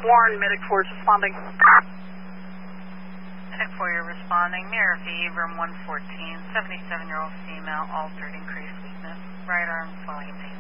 Warren, Medic 4 is responding. Medic 4, you're responding. Mirror V, room 114, 77-year-old female, altered, increased weakness, right arm swelling and pain.